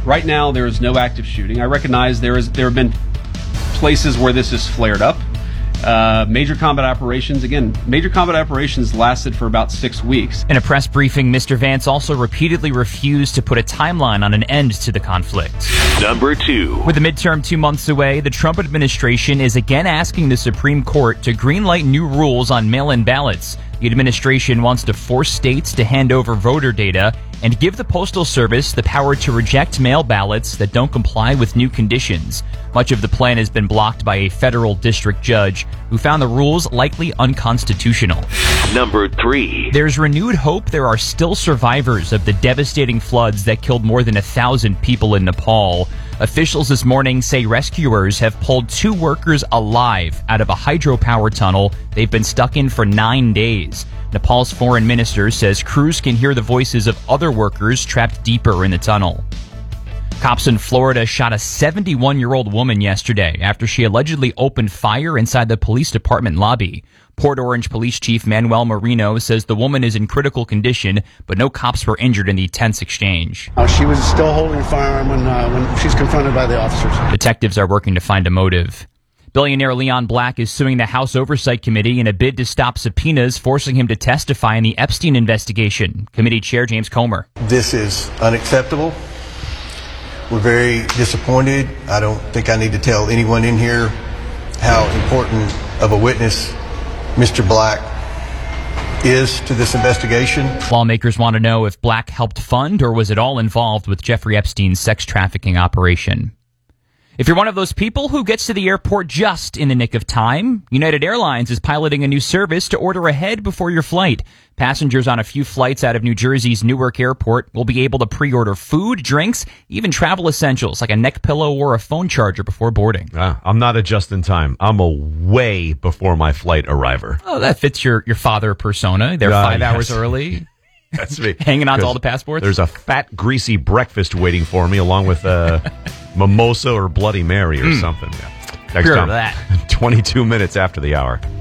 Right now, there is no active shooting. I recognize there have been places where this has flared up. Major combat operations lasted for about 6 weeks. In a press briefing, Mr. Vance also repeatedly refused to put a timeline on an end to the conflict. Number 2. With the midterm 2 months away, the Trump administration is again asking the Supreme Court to greenlight new rules on mail-in ballots. The administration wants to force states to hand over voter data and give the Postal Service the power to reject mail ballots that don't comply with new conditions. Much of the plan has been blocked by a federal district judge who found the rules likely unconstitutional. Number 3. There's renewed hope there are still survivors of the devastating floods that killed more than 1,000 people in Nepal. Officials this morning say rescuers have pulled 2 workers alive out of a hydropower tunnel they've been stuck in for 9 days. Nepal's foreign minister says crews can hear the voices of other workers trapped deeper in the tunnel. Cops in Florida shot a 71-year-old woman yesterday after she allegedly opened fire inside the police department lobby. Port Orange Police Chief Manuel Marino says the woman is in critical condition, but no cops were injured in the tense exchange. She was still holding a firearm when she's confronted by the officers. Detectives are working to find a motive. Billionaire Leon Black is suing the House Oversight Committee in a bid to stop subpoenas forcing him to testify in the Epstein investigation. Committee Chair James Comer. This is unacceptable. We're very disappointed. I don't think I need to tell anyone in here how important of a witness Mr. Black is to this investigation. Lawmakers want to know if Black helped fund or was at all involved with Jeffrey Epstein's sex trafficking operation. If you're one of those people who gets to the airport just in the nick of time, United Airlines is piloting a new service to order ahead before your flight. Passengers on a few flights out of New Jersey's Newark Airport will be able to pre-order food, drinks, even travel essentials like a neck pillow or a phone charger before boarding. I'm not a just in time. I'm a way before my flight arriver. Oh, that fits your father persona. They're 5 hours early. That's me. Hanging on to all the passports? There's a fat, greasy breakfast waiting for me along with mimosa or Bloody Mary or something. Yeah. Next time, that. 22 minutes after the hour.